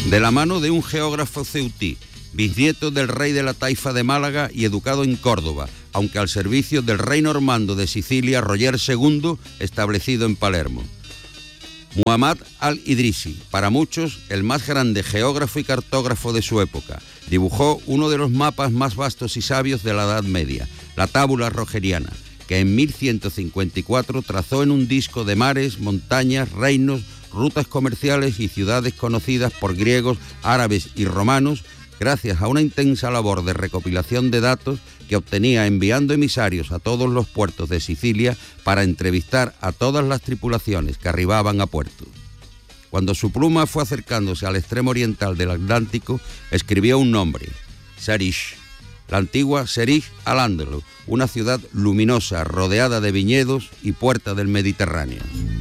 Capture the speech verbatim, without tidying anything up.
De la mano de un geógrafo ceutí, bisnieto del rey de la taifa de Málaga y educado en Córdoba, aunque al servicio del rey normando de Sicilia, Roger segundo, establecido en Palermo. Muhammad al-Idrisi, para muchos el más grande geógrafo y cartógrafo de su época, dibujó uno de los mapas más vastos y sabios de la Edad Media, la Tábula Rogeriana, que en mil ciento cincuenta y cuatro trazó en un disco de mares, montañas, reinos, rutas comerciales y ciudades conocidas por griegos, árabes y romanos, gracias a una intensa labor de recopilación de datos que obtenía enviando emisarios a todos los puertos de Sicilia para entrevistar a todas las tripulaciones que arribaban a puerto. Cuando su pluma fue acercándose al extremo oriental del Atlántico, escribió un nombre, Serish, la antigua Serish al-Ándalo, una ciudad luminosa rodeada de viñedos y puerta del Mediterráneo.